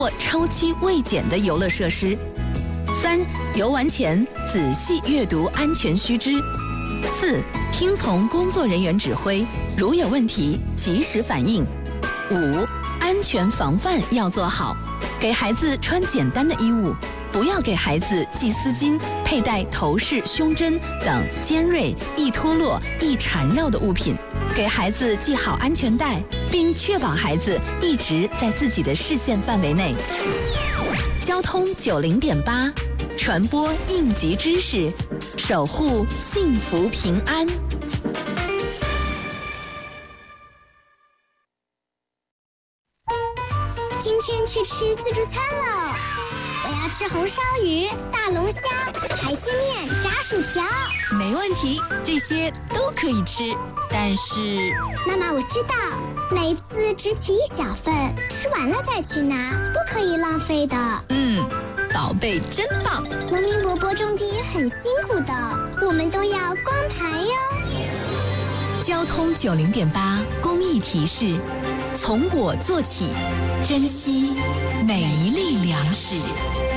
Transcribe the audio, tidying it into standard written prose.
或超期未检的游乐设施。3、游玩前仔细阅读安全须知。4、听从工作人员指挥，如有问题及时反应。5、安全防范要做好，给孩子穿简单的衣物，不要给孩子系丝巾、佩戴头饰、胸针等尖锐、易脱落、易缠绕的物品，给孩子系好安全带，并确保孩子一直在自己的视线范围内。交通90.8，传播应急知识，守护幸福平安。 今天去吃自助餐了，我要吃红烧鱼、大龙虾、海鲜面、炸薯条。 没问题，这些都可以吃，但是…… 妈妈，我知道，每次只取1小份，吃完了再去拿，不可以浪费的。 宝贝真棒！ 农民伯伯种地也很辛苦的，我们都要光盘哟。 交通90.8公益提示：从我做起，珍惜每一粒粮食。